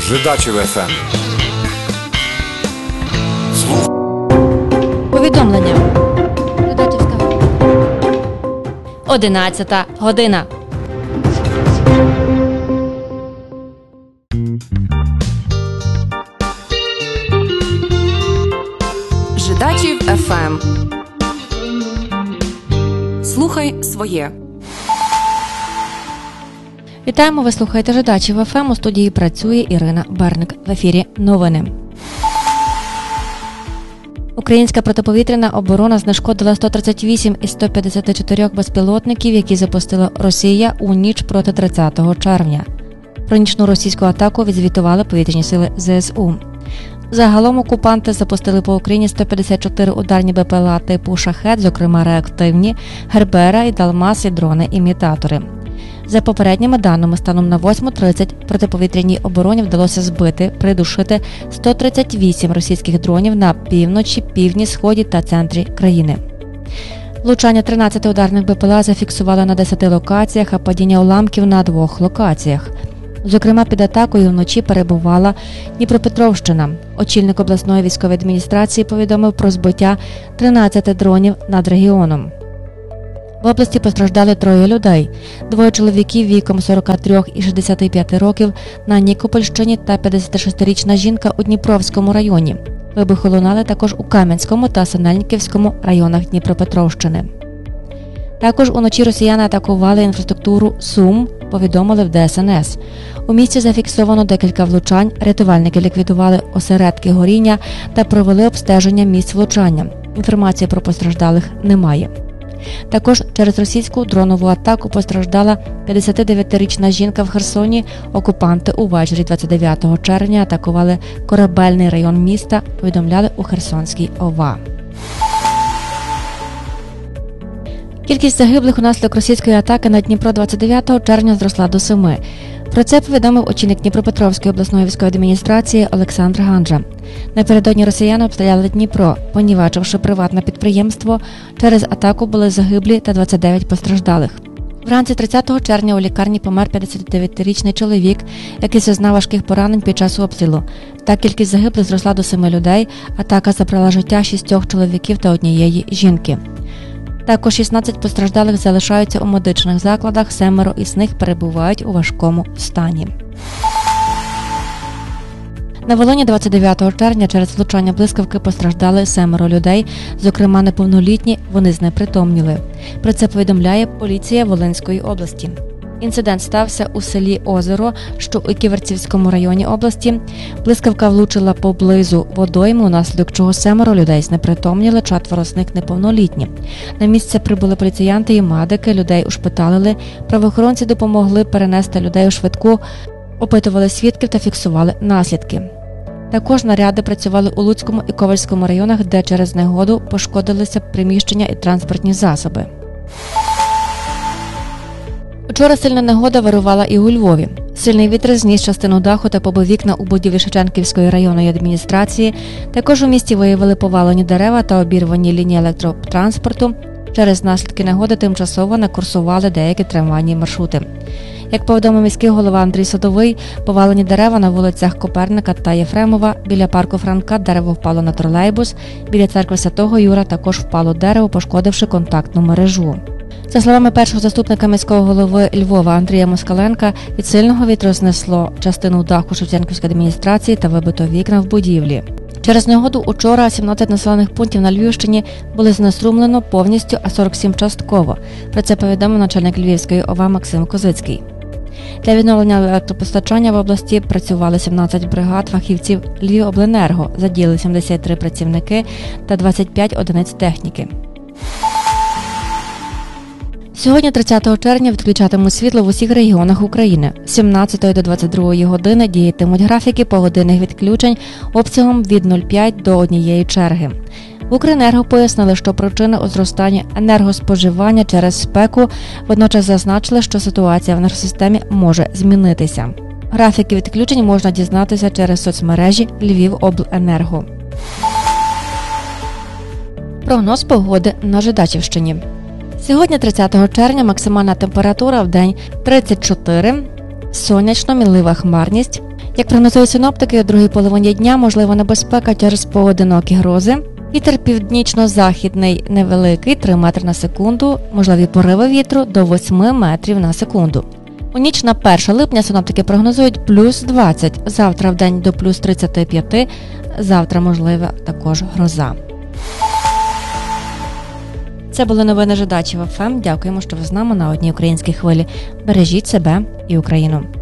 Жидачів ФМ. Повідомлення. Жидачівська. 11 година. Жидачів ФМ. Слухай своє. Вітаємо, ви слухаєте Жидачів ФМ. У студії працює Ірина Берник. В ефірі новини. Українська протиповітряна оборона знешкодила 138 із 154 безпілотників, які запустила Росія у ніч проти 30 червня. Про нічну російську атаку відзвітували повітряні сили ЗСУ. Загалом окупанти запустили по Україні 154 ударні БПЛА типу «Шахед», зокрема реактивні, «Гербера» і «Далмас» і дрони-імітатори. За попередніми даними, станом на 8:30 протиповітряній обороні вдалося збити, придушити 138 російських дронів на півночі, півдні, сході та центрі країни. Влучання 13 ударних БПЛА зафіксували на 10 локаціях, а падіння уламків на 2 локаціях. Зокрема, під атакою вночі перебувала Дніпропетровщина. Очільник обласної військової адміністрації повідомив про збиття 13 дронів над регіоном. В області постраждали 3 людей. 2 чоловіків віком 43 і 65 років на Нікопольщині та 56-річна жінка у Дніпровському районі. Вибухи лунали також у Кам'янському та Синельниківському районах Дніпропетровщини. Також уночі росіяни атакували інфраструктуру Сум, повідомили в ДСНС. У місті зафіксовано декілька влучань, рятувальники ліквідували осередки горіння та провели обстеження місць влучання. Інформації про постраждалих немає. Також через російську дронову атаку постраждала 59-річна жінка в Херсоні. Окупанти увечері 29 червня атакували корабельний район міста, повідомляли у Херсонській ОВА. Кількість загиблих унаслідок російської атаки на Дніпро 29 червня зросла до 7. Про це повідомив очільник Дніпропетровської обласної військової адміністрації Олександр Ганжа. Напередодні росіяни обстріляли Дніпро, понівечивши приватне підприємство. Через атаку були загиблі та 29 постраждалих. Вранці 30 червня у лікарні помер 59-річний чоловік, який зазнав важких поранень під час обстрілу. Так кількість загиблих зросла до 7 людей. Атака забрала життя 6 чоловіків та 1 жінки. Також 16 постраждалих залишаються у медичних закладах, 7 із них перебувають у важкому стані. На Волині 29 червня через влучання блискавки постраждали 7 людей, зокрема неповнолітні, вони знепритомніли. Про це повідомляє поліція Волинської області. Інцидент стався у селі Озеро, що у Ківерцівському районі області. Блискавка влучила поблизу водойми, унаслідок чого 7 людей знепритомніли, 4 з них неповнолітні. На місце прибули поліціянти і медики, людей ушпиталили. Правоохоронці допомогли перенести людей у швидку, опитували свідків та фіксували наслідки. Також наряди працювали у Луцькому і Ковальському районах, де через негоду пошкодилися приміщення і транспортні засоби. Вчора сильна негода вирувала і у Львові. Сильний вітер зніс частину даху та побив вікна у будівлі Шевченківської районної адміністрації. Також у місті виявили повалені дерева та обірвані лінії електротранспорту. Через наслідки негоди тимчасово не курсували деякі трамвайні маршрути. Як повідомив міський голова Андрій Садовий, повалені дерева на вулицях Коперника та Єфремова, біля парку Франка дерево впало на тролейбус, біля церкви Святого Юра також впало дерево, пошкодивши контактну мережу. За словами першого заступника міського голови Львова Андрія Москаленка, від сильного вітру знесло частину даху Шевченківської адміністрації та вибито вікна в будівлі. Через негоду учора 17 населених пунктів на Львівщині були знеструмлено повністю, а 47 частково. Про це повідомив начальник Львівської ОВА Максим Козицький. Для відновлення електропостачання в області працювали 17 бригад фахівців Львівобленерго, задіяли 73 працівники та 25 одиниць техніки. Сьогодні, 30 червня, відключатимуть світло в усіх регіонах України. З 17 до 22 години діятимуть графіки погодинних відключень обсягом від 0,5 до 1 черги. В Укренерго пояснили, що причина у зростанні енергоспоживання через спеку, водночас зазначили, що ситуація в енергосистемі може змінитися. Графіки відключень можна дізнатися через соцмережі Львівобленерго. Прогноз погоди на Жидачівщині. Сьогодні, 30 червня, максимальна температура в день 34, сонячно, мінлива хмарність, Як прогнозують синоптики, у другій половині дня можлива небезпека через поодинокі грози. Вітер північно-західний невеликий, 3 метри на секунду, можливі пориви вітру до 8 метрів на секунду. У ніч на 1 липня синоптики прогнозують плюс 20, завтра вдень до плюс 35, завтра можлива також гроза. Це були новини Жидачів ФМ. Дякуємо, що ви з нами на одній українській хвилі. Бережіть себе і Україну.